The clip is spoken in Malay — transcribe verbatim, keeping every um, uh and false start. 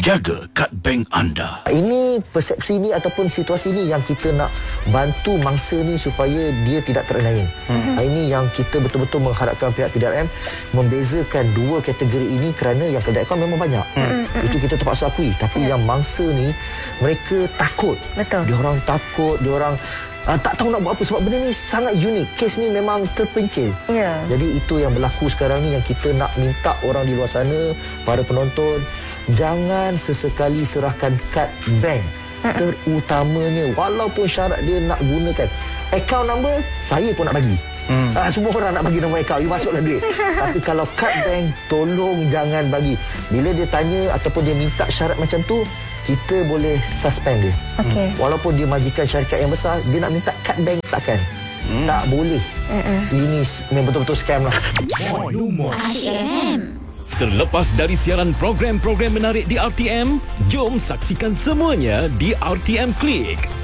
Jaga kad bank anda. Ini persepsi ni ataupun situasi ni yang kita nak bantu mangsa ni supaya dia tidak terenain. Hmm. Ini yang kita betul-betul mengharapkan pihak P D R M membezakan dua kategori ini kerana yang kedai akaun memang banyak. Hmm. Itu kita terpaksa akui. Tapi yeah. yang mangsa ni mereka takut. Betul. Diorang takut, diorang Uh, tak tahu nak buat apa sebab benda ni sangat unik. Kes ni memang terpencil. Yeah. Jadi itu yang berlaku sekarang ni yang kita nak minta orang di luar sana, para penonton, jangan sesekali serahkan kad bank. Terutamanya walaupun syarat dia nak gunakan account number, saya pun nak bagi. Hmm. Ah, semua orang nak bagi nombor akaun, you masuklah duit. Tapi kalau kad bank, tolong jangan bagi. Bila dia tanya ataupun dia minta syarat macam tu, kita boleh suspend dia. Okay. Walaupun dia majikan syarikat yang besar, dia nak minta kad bank takkan. Hmm. Tak boleh. Mm-mm. Ini memang betul-betul scam lah. R T M. Terlepas dari siaran program-program menarik di R T M, jom saksikan semuanya di R T M Klik.